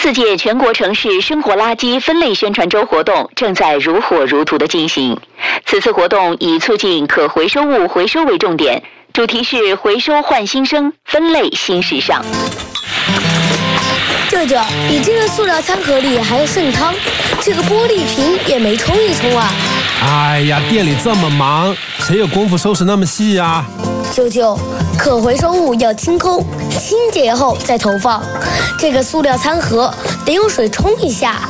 4届全国城市生活垃圾分类宣传周活动正在如火如荼地进行。此次活动以促进可回收物回收为重点，主题是回收焕新生，分类新时尚。 舅舅，你这个塑料餐盒里还有剩汤，这个玻璃瓶也没冲一冲啊！ 哎呀，店里这么忙，谁有功夫收拾那么细啊？ 舅舅，可回收物要清空，清洁后再投放。这个塑料餐盒得用水冲一下，